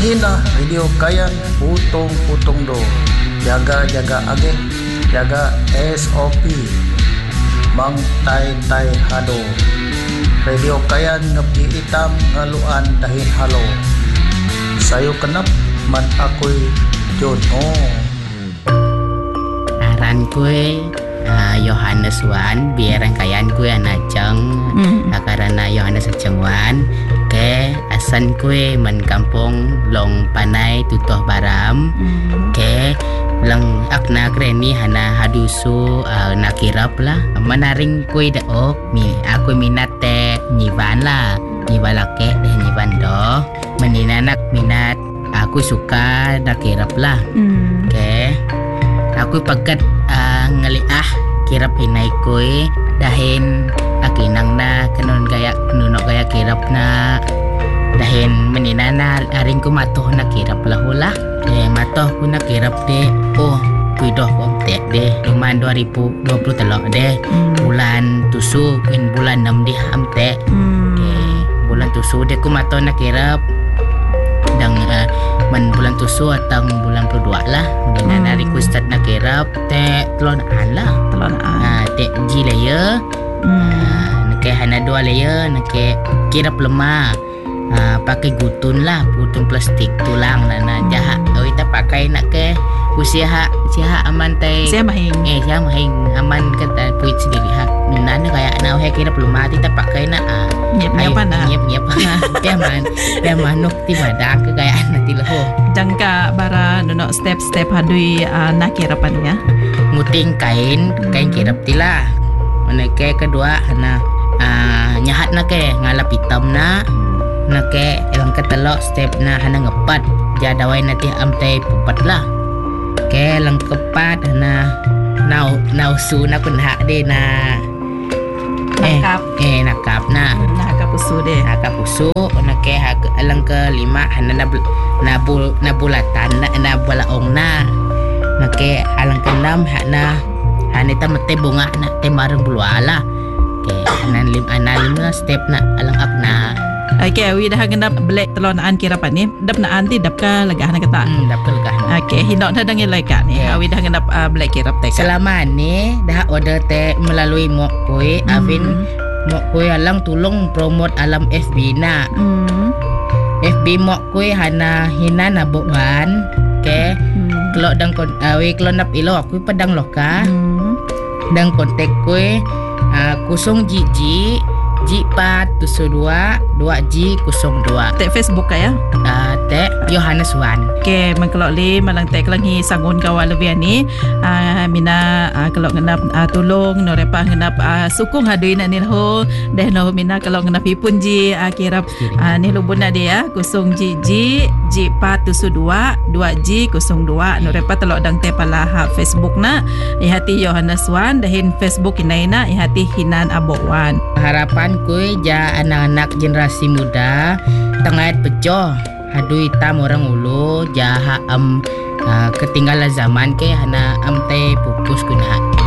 hina radio kayan putong-putong do. Jaga-jaga age, jaga SOP. Mang tay-tay hado. Radio kayan ngepi itam ngaluan dahin halo. Sayo kenap man ako'y Jono. Aran kue Yohanes Wan, biaran kayan kue anak ceng, karena Yohanes Ceng Wan, ke asan kue men kampung long panai tutoh baram, ke lang akna kreni hana hadusu nakirap lah, menaring kue daok, aku minat teh nyiban lah, nyibalake deh nyiban doh, meninanak minat. Aku suka nakirap lah. Okay. Aku pagat ngeliah kirap hinay ko'y dahin akinang na kanon gaya nunok gaya kirap na dahin menina na aring ko matoh na kirap lah hula. Matoh ko na kirap de. Oh, kuidoh ko amtek de. Luman 2023 de. Bulan tusu in bulan 6 de amtek. Okay. Bulan tusu de ko matoh na kirap. Dang man bulan tusu atau bulan kedua lah dengan hari ku start nak kirap te telonaan lah te ji layer nak hana 2 layer nak kirap lemah pakai gutun lah gutun plastik tulang na jahat kita pakai nak ke usia aman te siapa mahing aman kata puit sendiri hak nunan kayak na kirap lemah kita pakai nak nyep dia manuk ti badak kayak nanti leho jangka bara nono step hadui nak kirapannya muting kain kirap tila meneke kedua hana nyahat nak ke ngalap hitam nak ke elang ketelok step na hana ngepat jadawai nanti amtai pupat lah ke lang kepat hana nau su na kun hak de na nakap na nakapusu de nakapusu nake alang kelima hana na bulatan na balaong na nake alang keenam hana ta mete bunga na te marang bulwala ke anan step na alang akna. Okay, awi dah gendap black telonaan kirapan ni. Dap na anti dap ka legah na kata. Dap ka legah. Okay, hindok dah dengan lekat ni. Awi dah gendap black kirap teh. Selama ni dah order teh melalui Mok Koi, Avin Mok Koi alang tolong promote alam FB na. FB Mok Koi hana hina nabuan. Okay. Kalau dang awi kalau nap ilo aku padang loka. Dang kontak koi kusong jiji J4 2 2G02 Tek Facebook kaya? Tek Yohanes Wan. Okay, mengkelok li malang tek lang hi sangun kawal lebian ni. Mina kelok ngenap tulung no repah ngenap sukung hadui na nilho deh no mina kelok ngenap ipun ji kirap ni lubun na dia kusung G J4 2 2G02 no repah telok dang te pala Facebook na ihati Yohanes Wan dahin Facebook inaina ihati Hinan Abokwan. Harapan kui ja anak-anak generasi muda tengah pejoh hadui tam orang ulu jaha ketinggalan zaman ke hana am te pupus kuna